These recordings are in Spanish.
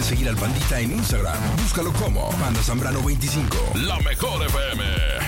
puedes seguir al Pandita en Instagram. Búscalo como Panda Zambrano 25. La mejor FM.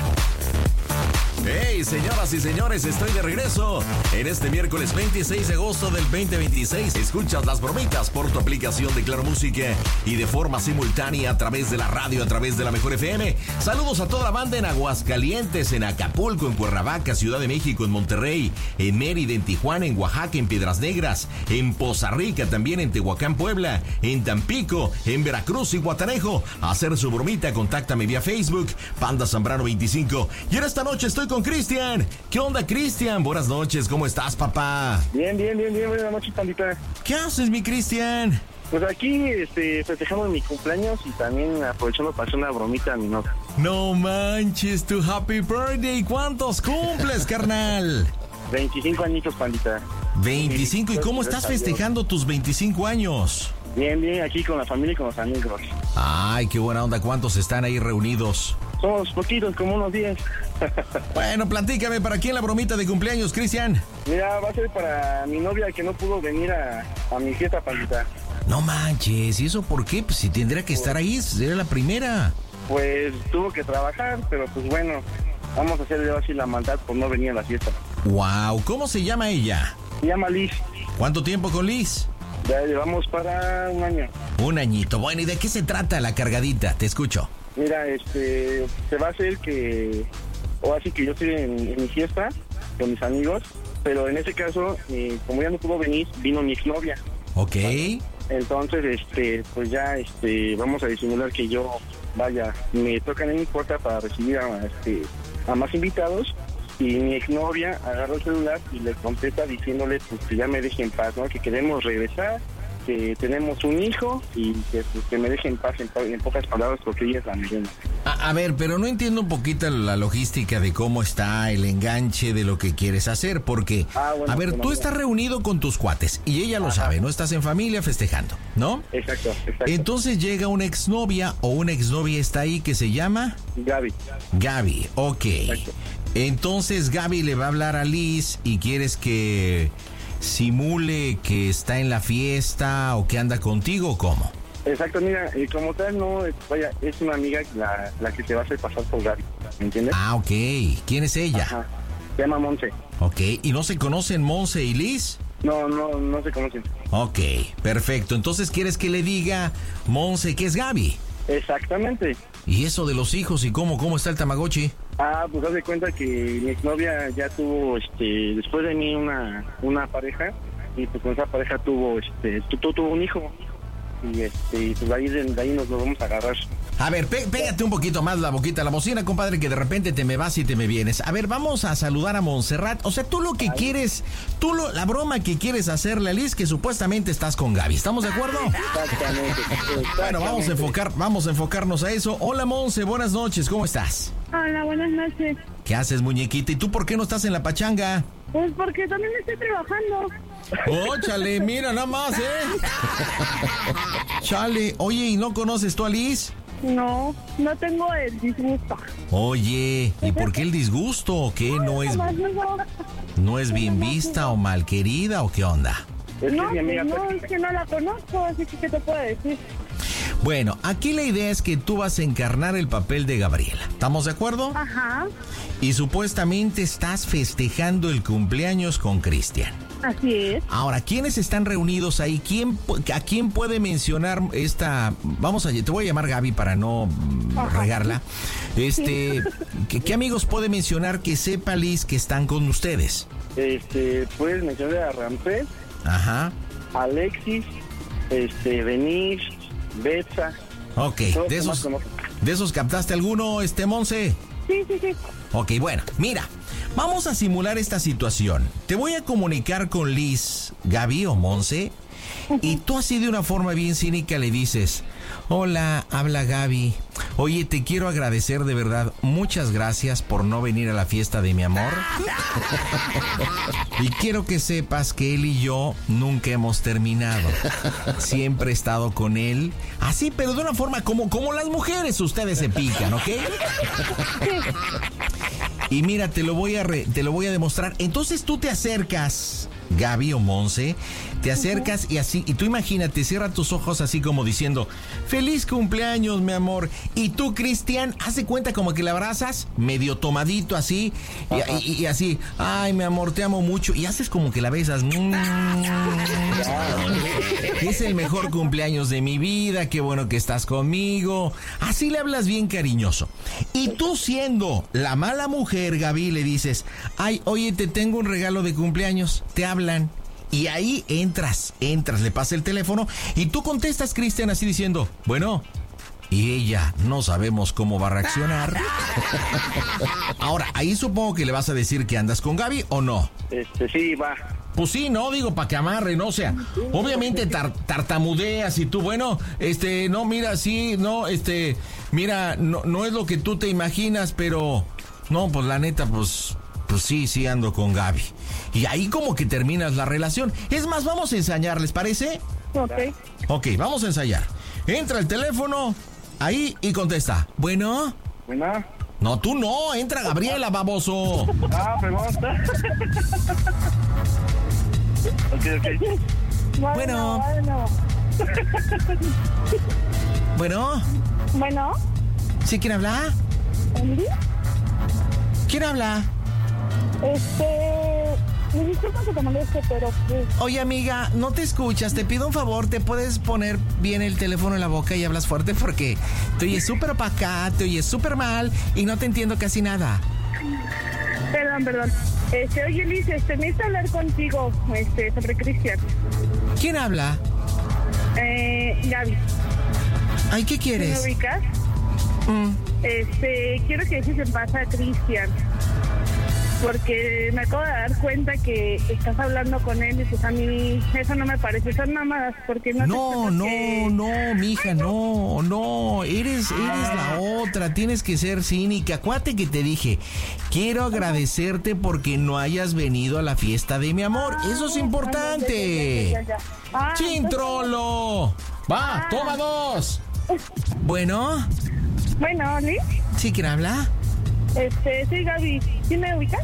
Hey, señoras y señores, estoy de regreso. En este miércoles 26 de agosto del 2026, escuchas Las Bromitas por tu aplicación de Claro Música y de forma simultánea a través de la radio, a través de la Mejor FM. Saludos a toda la banda en Aguascalientes, en Acapulco, en Cuernavaca, Ciudad de México, en Monterrey, en Mérida, en Tijuana, en Oaxaca, en Piedras Negras, en Poza Rica, también en Tehuacán, Puebla, en Tampico, en Veracruz y Guatanejo. A hacer su bromita, contáctame vía Facebook, Panda Zambrano 25. Y en esta noche estoy con Cristian. ¿Qué onda, Cristian? Buenas noches, ¿cómo estás, papá? Bien. Buenas noches, Pandita. ¿Qué haces, mi Cristian? Pues aquí, festejamos mi cumpleaños y también aprovechando para hacer una bromita a mi novia. No manches, tu happy birthday. ¿Cuántos cumples, carnal? 25 añitos, Pandita. 25. ¿Y cómo estás festejando tus 25 años? Bien, aquí con la familia y con los amigos. Ay, qué buena onda. ¿Cuántos están ahí reunidos? Somos poquitos, como unos 10. Bueno, platícame, ¿para quién la bromita de cumpleaños, Cristian? Mira, va a ser para mi novia que no pudo venir a mi fiesta, Pandita. No manches, ¿y eso por qué? Pues si tendría que estar ahí, era la primera. Pues tuvo que trabajar, pero pues bueno, vamos a hacerle así la maldad por no venir a la fiesta. Wow, ¿cómo se llama ella? Se llama Liz. ¿Cuánto tiempo con Liz? Ya llevamos para un año. Un añito. Bueno, ¿y de qué se trata la cargadita? Te escucho. Mira, se va a hacer que, o así que yo estoy en mi fiesta con mis amigos, pero en ese caso, como ya no pudo venir, vino mi exnovia. Ok. Entonces, pues ya, vamos a disimular que yo, vaya, me tocan en mi puerta para recibir a más invitados, y mi exnovia agarra el celular y le contesta diciéndole pues, que ya me deje en paz, ¿no? Que queremos regresar, que tenemos un hijo y que me deje en paz, en pocas palabras, porque ella es la merienda. A ver, pero no entiendo un poquito la logística de cómo está el enganche de lo que quieres hacer, porque, bueno, a ver, tú estás reunido con tus cuates y ella lo sabe, ¿no? Estás en familia festejando, ¿no? Exacto. Entonces llega una exnovia o una exnovia está ahí que se llama... Gaby, ok. Exacto. Entonces Gaby le va a hablar a Liz y quieres que simule que está en la fiesta o que anda contigo, ¿o cómo? Exacto, mira, como tal, no, vaya, es una amiga la que se va a hacer pasar por Gaby, ¿me entiendes? Ah, ok. ¿Quién es ella? Ajá, se llama Monse. Ok, ¿y no se conocen Monse y Liz? No se conocen. Ok, perfecto. Entonces quieres que le diga Monse que es Gaby. Exactamente. ¿Y eso de los hijos y cómo está el Tamagotchi? Pues haz de cuenta que mi exnovia ya tuvo, después de mí una pareja, y pues con esa pareja tuvo un hijo, y pues de ahí nos lo vamos a agarrar. A ver, pégate un poquito más la boquita a la bocina, compadre, que de repente te me vas y te me vienes. A ver, vamos a saludar a Montserrat. O sea, tú lo que quieres, la broma que quieres hacerle a Liz, que supuestamente estás con Gaby. ¿Estamos de acuerdo? Exactamente. Bueno, vamos a enfocarnos a eso. Hola, Monse, buenas noches, ¿cómo estás? Hola, buenas noches. ¿Qué haces, muñequita? ¿Y tú por qué no estás en la pachanga? Pues porque también estoy trabajando. Oh, chale, mira nada más, Chale, oye, ¿y no conoces tú a Liz? No tengo el disgusto. Oye, ¿y por qué el disgusto? ¿Qué? ¿No es bien vista o mal querida o qué onda? No, es que no la conozco, así que ¿qué te puedo decir? Bueno, aquí la idea es que tú vas a encarnar el papel de Gabriela. ¿Estamos de acuerdo? Ajá. Y supuestamente estás festejando el cumpleaños con Cristian. Así es. Ahora, ¿quiénes están reunidos ahí? ¿A quién puede mencionar esta? Te voy a llamar Gaby para no regarla. ¿Qué amigos puede mencionar que sepa Liz que están con ustedes? Puedes mencionar a Ramsés. Ajá. Alexis, Denise, Betsa. Ok, ¿de esos captaste alguno, Monse? Sí. Ok, bueno, mira, vamos a simular esta situación. Te voy a comunicar con Liz, Gaby o Monse, y tú así de una forma bien cínica le dices: hola, habla Gaby. Oye, te quiero agradecer de verdad. Muchas gracias por no venir a la fiesta de mi amor. Y quiero que sepas que él y yo nunca hemos terminado. Siempre he estado con él. Así, pero de una forma como las mujeres, ustedes se pican, ¿ok? Y mira, te lo voy a demostrar. Entonces tú te acercas Gaby o Monse, te acercas y así, y tú imagínate, cierra tus ojos así como diciendo, feliz cumpleaños, mi amor. Y tú, Cristian, hace cuenta como que la abrazas, medio tomadito así, y así, ay, mi amor, te amo mucho. Y haces como que la besas. Es el mejor cumpleaños de mi vida, qué bueno que estás conmigo. Así le hablas bien cariñoso. Y tú, siendo la mala mujer, Gaby, le dices, ay, oye, te tengo un regalo de cumpleaños. Te hablan. Y ahí entras, le pasa el teléfono y tú contestas, Cristian, así diciendo, bueno. Y ella, no sabemos cómo va a reaccionar. Ahora, ahí supongo que le vas a decir que andas con Gaby, ¿o no? Sí, va. Pues sí, no, digo, para que amarre, ¿no? O sea, obviamente tartamudeas y tú, bueno, no, mira, sí, no, mira, no es lo que tú te imaginas, pero, no, pues la neta, pues sí ando con Gaby. Y ahí como que terminas la relación. Es más, vamos a ensayar, ¿les parece? Ok, vamos a ensayar. Entra el teléfono, ahí, y contesta. ¿Bueno? Bueno. No, tú no, entra Gabriela, baboso. Perdón. Ok. Bueno. Bueno. Bueno. ¿Sí, quién habla? ¿Emily? ¿Quién habla? Me disculpa que te moleste, pero pues... Oye, amiga, no te escuchas, te pido un favor, ¿te puedes poner bien el teléfono en la boca y hablas fuerte? Porque te oyes súper para acá, te oyes súper mal y no te entiendo casi nada. Perdón. Oye, Liz, necesito hablar contigo, sobre Cristian. ¿Quién habla? Gaby. Ay, ¿qué quieres? ¿Me ubicas? Quiero que dejes en paz a Cristian. Porque me acabo de dar cuenta que estás hablando con él y pues a mí eso no me parece, son mamadas, porque no, mija, no, eres la otra, tienes que ser cínica. Acuérdate que te dije, quiero agradecerte porque no hayas venido a la fiesta de mi amor, eso es importante. Ya. ¡Chintrolo! Va, toma 2. Bueno. Bueno, ¿Liz? ¿Sí, quién habla? Soy Gaby. ¿Sí me ubicas?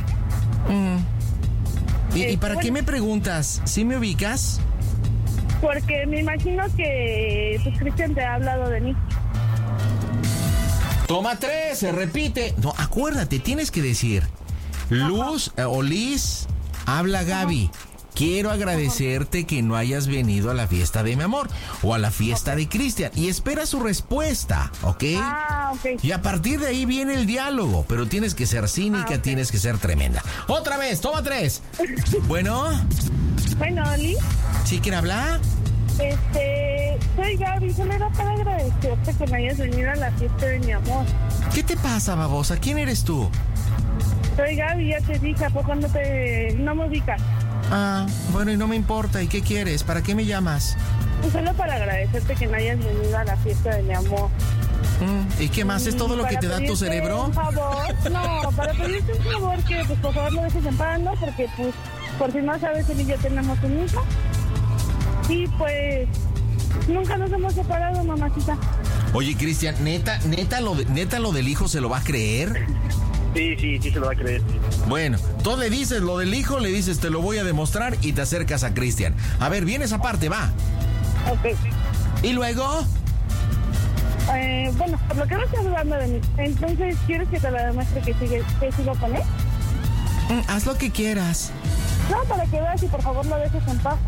¿Y para qué me preguntas? ¿Sí me ubicas? Porque me imagino que pues Cristian te ha hablado de mí. Toma 3, se repite. No, acuérdate, tienes que decir Luz o Liz, habla Gaby. Quiero agradecerte que no hayas venido a la fiesta de mi amor o a la fiesta de Cristian. Y espera su respuesta, ¿ok? Ok. Y a partir de ahí viene el diálogo. Pero tienes que ser cínica, tienes que ser tremenda. Otra vez, toma 3. Bueno. Bueno, Liz. ¿Sí, quién habla? Soy Gaby. Solo era para agradecerte que me hayas venido a la fiesta de mi amor. ¿Qué te pasa, babosa? ¿Quién eres tú? Soy Gaby, ya te dije, ¿a poco no me ubicas? Bueno, y no me importa. ¿Y qué quieres? ¿Para qué me llamas? Solo para agradecerte que no hayas venido a la fiesta de mi amor. ¿Y qué más? ¿Es todo lo que te da tu cerebro? Un favor, no, para pedirte un favor que pues por favor lo dejes en paz, ¿no? Porque pues, por si no sabes, él y yo tenemos un hijo. Y pues, nunca nos hemos separado, mamacita. Oye, Cristian, ¿neta lo del hijo se lo va a creer? Sí, se lo va a creer. Bueno, tú le dices lo del hijo, le dices te lo voy a demostrar y te acercas a Cristian. A ver, viene esa parte, va. Ok. ¿Y luego? Bueno, por lo que no estás hablando de mí, entonces, ¿quieres que te lo demuestre que sigo con él? Haz lo que quieras. No, para que veas y por favor lo dejes en paz.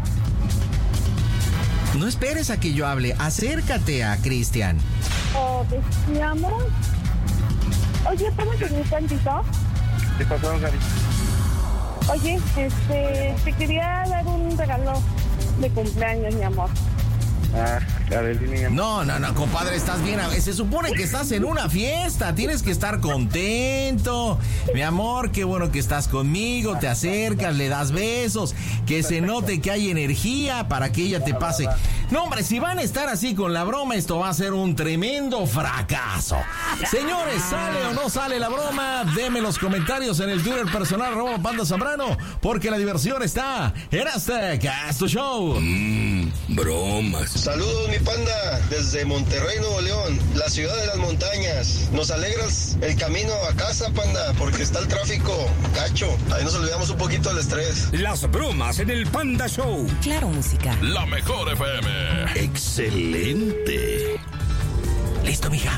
No esperes a que yo hable, acércate a Cristian. Pues, mi amor. Oye, espérame un tantito. ¿Qué pasó, Gaby? Oye, te quería dar un regalo de cumpleaños, mi amor. A ver, dime. No, compadre, estás bien. Se supone que estás en una fiesta. Tienes que estar contento. Mi amor, qué bueno que estás conmigo. Te acercas, le das besos. Que se note que hay energía para que ella te pase. No, hombre, si van a estar así con la broma, esto va a ser un tremendo fracaso. Señores, ¿sale o no sale la broma? Denme los comentarios en el Twitter personal @Panda Zambrano, porque la diversión está en este Casto Show. Bromas. Saludos, mi panda, desde Monterrey, Nuevo León, la ciudad de las montañas. Nos alegras el camino a casa, panda, porque está el tráfico gacho. Ahí nos olvidamos un poquito del estrés. Las bromas en el Panda Show. Claro, música. La mejor FM. Excelente. ¿Listo, mija?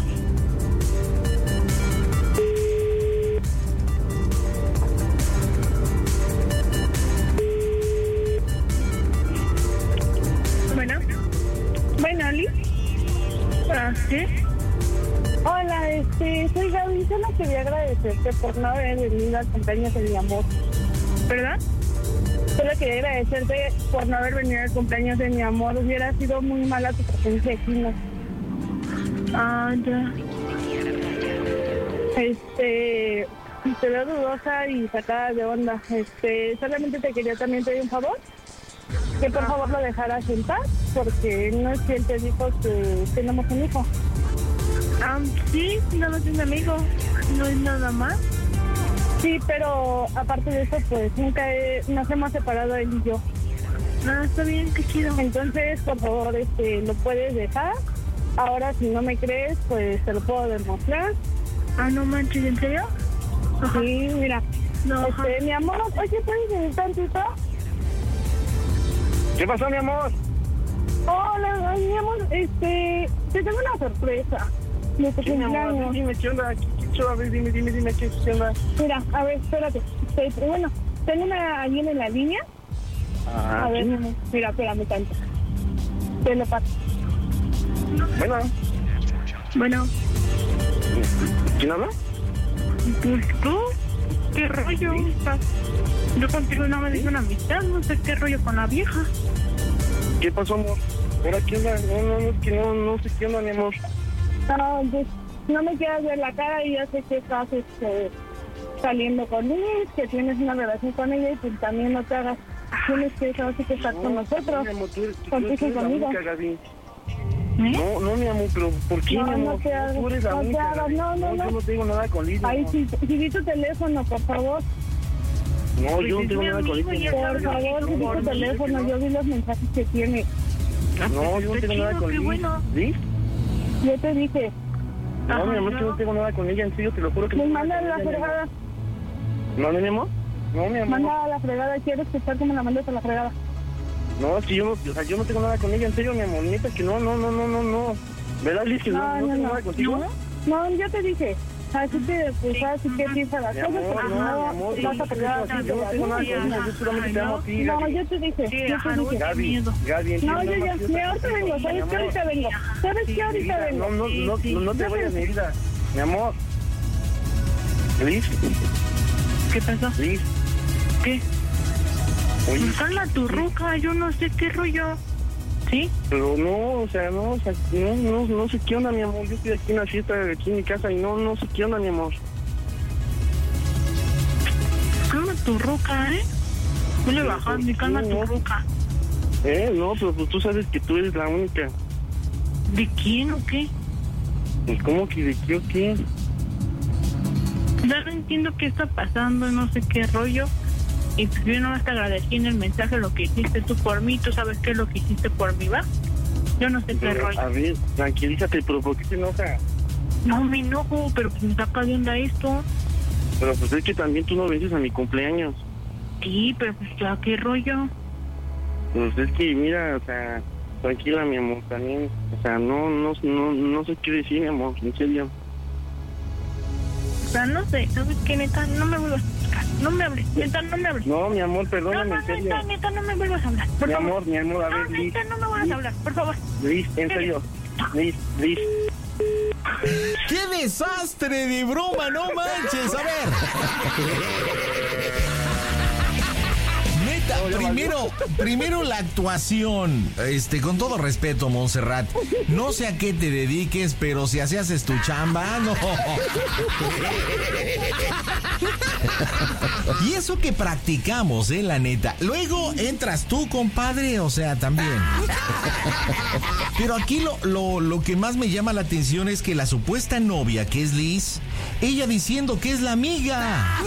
Bueno, Liz. ¿Sí? Hola, soy Gaby. Solo quería agradecerte por no haber venido al cumpleaños de mi amor. ¿Verdad? Solo quería agradecerte por no haber venido al cumpleaños de mi amor. Hubiera sido muy mala tu presencia aquí, ¿no? Ya. Te veo dudosa y sacada de onda. Solamente te quería también pedir un favor. Que por favor lo dejaras en paz, porque no es que él te dijo que tenemos un hijo. Sí, nada más es un amigo, no es nada más. Sí, pero aparte de eso, pues nunca nos hemos separado él y yo. Está bien, qué chido. Entonces, por favor, lo puedes dejar. Ahora, si no me crees, pues te lo puedo demostrar. No manches, ¿en serio? Ajá. Sí, mira. No, mi amor, oye, ¿puedes venir tantito? ¿Qué pasó, mi amor? Hola, mi amor, te tengo una sorpresa. Sí, mi amor, dime, ¿qué onda? Dime, ¿qué onda? Mira, a ver, espérate. Bueno, tengo una alguien en la línea. A ver, mira, espérame tanto. Te lo paso. Bueno. ¿Quién habla? Pues tú. ¿Qué rollo? Yo contigo no me digo una amistad, no sé qué rollo con la vieja. ¿Qué pasó, amor? ¿Ahora qué onda? No sé qué onda, mi amor. Pues no me quieras ver la cara y ya sé que estás saliendo con Liz, que tienes una relación con ella y pues también no te hagas. Tienes que saber que estás con nosotros. Mi amor, tú contigo y conmigo. No, mi amor, pero ¿por qué, mi amor? No te hagas, tú eres la única. No. Yo no tengo nada con Liz. Ay, si di tu teléfono, por favor. No, yo no tengo nada con Liz. Por favor, si di tu teléfono, yo vi los mensajes que tiene. No, yo no tengo nada con Liz. ¿Sí? Yo te dije. No, mi amor, yo no tengo nada con ella, en serio, te lo juro que no. Me manda a la fregada. ¿No, mi amor? No, mi amor. Manda a la fregada, quiero escuchar cómo la mandas a la fregada. No, si yo no tengo nada con ella, en serio, mi amor, neta, que no. ¿Verdad, Liz, que no tengo nada contigo? No, yo te dije. Así que, pues, así que piensa las cosas, porque no vas a pelear. Yo no tengo nada con ella, yo solamente te amo a ti, Gaby. No, yo te dije. Gaby, no, yo ahorita vengo, ¿sabes qué? Ahorita vengo. No te vayas, mi vida. Mi amor. Liz. ¿Qué pasó? Liz. ¿Qué? Oye. Calma tu ruca, yo no sé qué rollo. ¿Sí? Pero no sé qué onda, mi amor. Yo estoy aquí en la fiesta, aquí en mi casa, y no sé qué onda, mi amor. Calma tu ruca, Vale bajando y calma tu ruca. No, pero pues tú sabes que tú eres la única. ¿De quién o qué? Pues, ¿cómo que de qué o qué? Ya no entiendo qué está pasando, no sé qué rollo. Y pues yo no te agradecí en el mensaje lo que hiciste tú por mí. Tú sabes qué es lo que hiciste por mí, ¿va? Yo no sé qué rollo. A ver, tranquilízate, pero ¿por qué te enoja? No me enojo, pero pues me saca de onda esto. Pero pues es que también tú no vences a mi cumpleaños. Sí, pero pues ya, ¿qué rollo? Pues es que, mira, o sea, tranquila, mi amor, también. O sea, no sé qué decir, mi amor, en serio. O sea, no sé, ¿sabes qué, neta? No me vuelvas a buscar, no me hables, neta, no me hables. No, mi amor, perdóname, en serio. Neta, no me vuelvas a hablar, por favor. Mi amor, a ver, Liz. Neta, no me vuelvas a hablar, por favor. Liz, en serio. Liz. ¡Qué desastre de broma! ¡No manches! A ver. Neta, primero la actuación. Con todo respeto, Montserrat. No sé a qué te dediques, pero si así haces tu chamba, no. Y eso que practicamos, la neta. Luego entras tú, compadre, o sea, también. Pero aquí lo que más me llama la atención es que la supuesta novia, que es Liz, ella diciendo que es la amiga.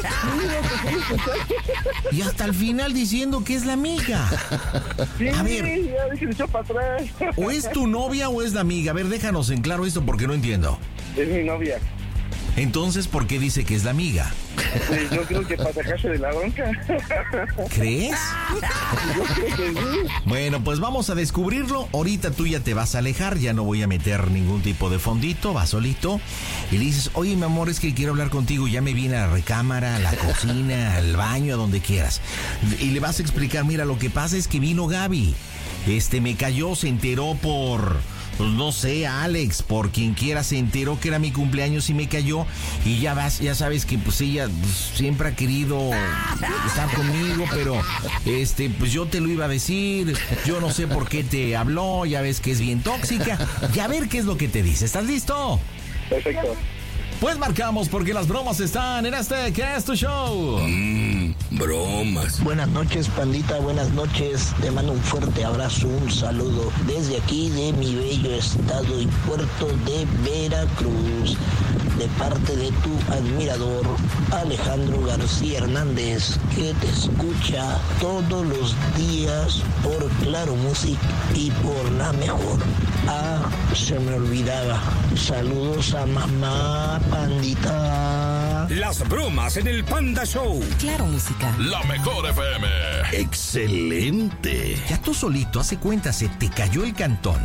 Y hasta el final diciendo que es la amiga. A ver, ¿o es tu novia o es la amiga? A ver, déjanos en claro esto porque no entiendo. Es mi novia. Entonces, ¿por qué dice que es la amiga? Pues yo creo que para sacarse de la bronca. ¿Crees? Yo creo que sí. Bueno, pues vamos a descubrirlo. Ahorita tú ya te vas a alejar, ya no voy a meter ningún tipo de fondito, vas solito. Y le dices, oye, mi amor, es que quiero hablar contigo. Ya me vine a la recámara, a la cocina, al baño, a donde quieras. Y le vas a explicar, mira, lo que pasa es que vino Gaby. Me cayó, se enteró por... Pues no sé, Alex, por quien quiera, se enteró que era mi cumpleaños y me cayó. Y ya sabes que pues ella siempre ha querido estar conmigo, pero pues yo te lo iba a decir. Yo no sé por qué te habló, ya ves que es bien tóxica. Y a ver qué es lo que te dice. ¿Estás listo? Perfecto. Pues marcamos porque las bromas están en que es tu show. Bromas. Buenas noches, pandita, buenas noches. Te mando un fuerte abrazo, un saludo desde aquí de mi bello estado y puerto de Veracruz, de parte de tu admirador Alejandro García Hernández, que te escucha todos los días por Claro Music y por La Mejor. Se me olvidaba. Saludos a mamá, pandita. Las bromas en el Panda Show. Claro Música. La Mejor FM. Excelente. Ya tú solito, hace cuenta, se te cayó el cantón.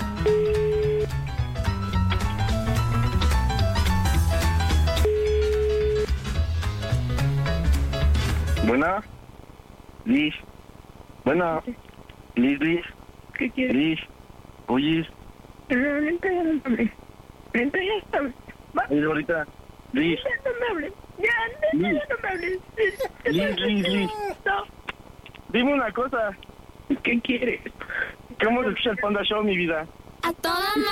Buena. Liz. Buena. Liz. ¿Qué quieres? Liz. Oye. Vente, ya no me hables. Vente, ya está. Oye, ahorita. Liz. Ya no me hables. Ya no me hables. Liz. No. Dime una cosa. ¿Qué quieres? ¿Cómo se escucha el Panda Show, mi vida? A toda